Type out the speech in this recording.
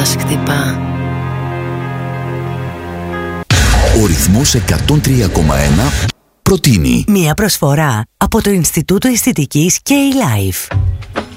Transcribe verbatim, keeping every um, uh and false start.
μας χτυπά. Ο ρυθμός εκατόν τρία κόμμα ένα προτείνει μία προσφορά από το Ινστιτούτο Αισθητικής K-Life.